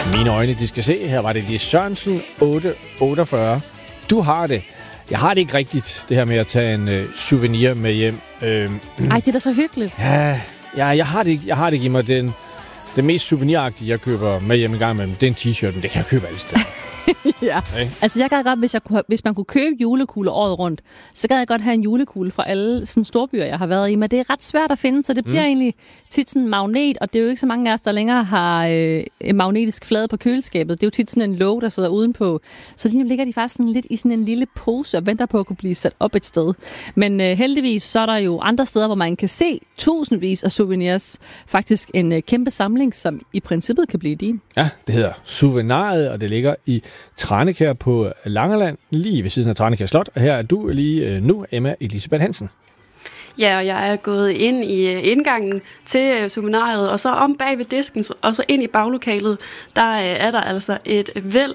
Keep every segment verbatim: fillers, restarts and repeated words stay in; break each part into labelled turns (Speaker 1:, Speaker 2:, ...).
Speaker 1: Mine øjne, de skal se. Her var det Lis Sørensen, otte otteogfyrre. Du har det. Jeg har det ikke rigtigt, det her med at tage en øh, souvenir med hjem. Øh,
Speaker 2: Ej, det er da så hyggeligt.
Speaker 1: Ja, ja jeg har det ikke. Jeg har det ikke i mig. Den, det mest souveniragtige, jeg køber med hjem en gang imellem, det er en t-shirt, men det kan jeg købe alle steder.
Speaker 2: Ja. Okay. Altså jeg gad godt, hvis, jeg kunne, hvis man kunne købe julekugler året rundt, så gad jeg godt have en julekugle fra alle sådan storbyer, jeg har været i. Men det er ret svært at finde, så det bliver mm. egentlig tit sådan en magnet, og det er jo ikke så mange af os, der længere har øh, en magnetisk flade på køleskabet. Det er jo tit sådan en låge, der sidder udenpå. Så lige nu ligger de faktisk sådan lidt i sådan en lille pose og venter på at kunne blive sat op et sted. Men øh, heldigvis så er der jo andre steder, hvor man kan se tusindvis af souvenirs. Faktisk en øh, kæmpe samling, som i princippet kan blive din.
Speaker 1: Ja, det hedder Souveniret, og det ligger i Tranekær på Langeland, lige ved siden af Tranekær Slot. Og her er du lige øh, nu, Emma Elisabeth Hansen.
Speaker 3: Ja, og jeg er gået ind i indgangen til Souveniret, og så om bag ved disken, og så ind i baglokalet, der er der altså et væld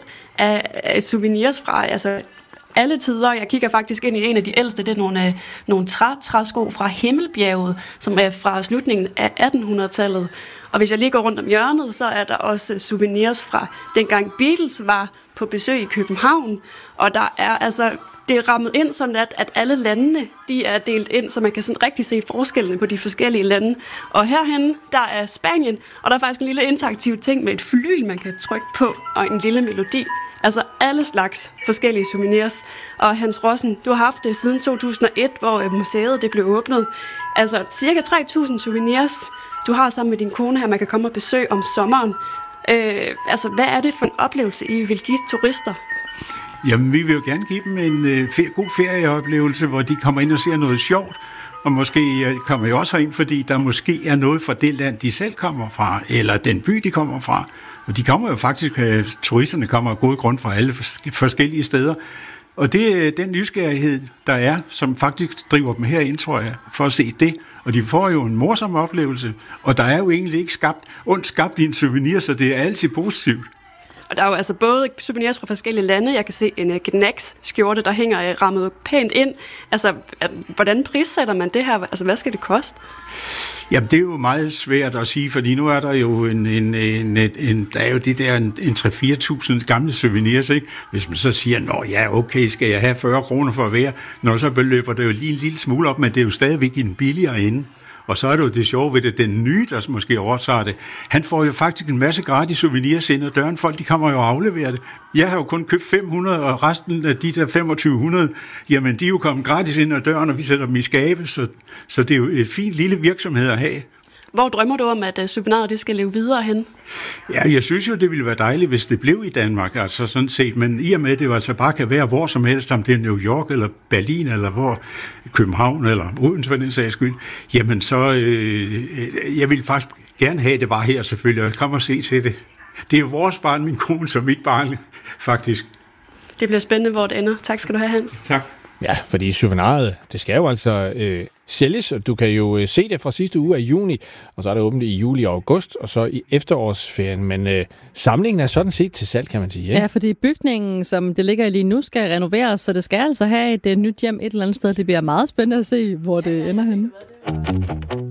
Speaker 3: af souvenirs fra altså alle tider. Jeg kigger faktisk ind i en af de ældste, det er nogle, nogle træ, træsko fra Himmelbjerget, som er fra slutningen af attenhundredetallet. Og hvis jeg lige går rundt om hjørnet, så er der også souvenirs fra dengang Beatles var på besøg i København. Og der er altså, det er rammet ind sådan, at, at alle landene, de er delt ind, så man kan sådan rigtig se forskellene på de forskellige lande. Og herhen, der er Spanien, og der er faktisk en lille interaktiv ting med et flyl, man kan trykke på, og en lille melodi. Altså alle slags forskellige souvenirs. Og Hans Rossen, du har haft det siden to tusind og et, hvor museet det blev åbnet. Altså cirka tre tusind souvenirs, du har sammen med din kone her, man kan komme og besøge om sommeren. Øh, altså, hvad er det for en oplevelse, I vil give turister?
Speaker 4: Jamen, vi vil jo gerne give dem en øh, fer- god ferieoplevelse, hvor de kommer ind og ser noget sjovt. Og måske øh, kommer jeg også herind, fordi der måske er noget fra det land, de selv kommer fra, eller den by, de kommer fra. Og de kommer jo faktisk, øh, turisterne kommer af gode grund fra alle forskellige steder. Og det er den nysgerrighed, der er, som faktisk driver dem herind, tror jeg, for at se det. Og de får jo en morsom oplevelse, og der er jo egentlig ikke skabt, ondt skabt i en souvenir, så det er altid positivt.
Speaker 3: Og der er jo altså både souvenirs fra forskellige lande. Jeg kan se en uh, Gnax-skjorte, der hænger uh, rammet pænt ind. Altså, uh, hvordan prissætter man det her? Altså, hvad skal det koste?
Speaker 4: Jamen, det er jo meget svært at sige, fordi nu er der jo en, en, en, en der er jo det der en, en tre til fire tusind gamle souvenirs, ikke? Hvis man så siger, nå ja, okay, skal jeg have fyrre kroner for at være, når så beløber det jo lige en lille smule op, men det er jo stadigvæk i den billigere ende. Og så er det jo det sjove ved det, den nye, der måske overtager det, han får jo faktisk en masse gratis souvenirs ind ad døren. Folk, de kommer jo og afleverer det. Jeg har jo kun købt fem hundrede, og resten af de der femogtyve hundrede, jamen de er jo kommet gratis ind ad døren, og vi sætter dem i skabe, så, så det er jo et fint lille virksomhed at have.
Speaker 3: Hvor drømmer du om, at uh, Souveniret det skal leve videre hen?
Speaker 4: Ja, jeg synes jo, det ville være dejligt, hvis det blev i Danmark, altså sådan set. Men i og med, at det jo altså bare kan være hvor som helst, om det er New York eller Berlin, eller hvor København, eller Odense for den sags skyld, jamen så, øh, jeg vil faktisk gerne have det bare her selvfølgelig, og komme og se til det. Det er jo vores barn, min kone, som mit barn, faktisk.
Speaker 3: Det bliver spændende, hvor det ender. Tak skal du have, Hans.
Speaker 4: Tak.
Speaker 1: Ja, fordi Souveniret, det skal jo altså øh, sælges, og du kan jo øh, se det fra sidste uge af juni, og så er det åbent i juli og august, og så i efterårsferien. Men øh, samlingen er sådan set til salg, kan man sige. Ja,
Speaker 2: ja, fordi bygningen, som det ligger i lige nu, skal renoveres, så det skal altså have et øh, nyt hjem et eller andet sted. Det bliver meget spændende at se, hvor det ender henne.